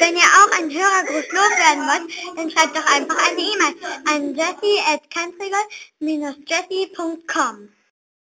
Wenn ihr auch einen Hörergruß loswerden wollt, dann schreibt doch einfach eine E-Mail an jessie@cantrigal-jessie.com.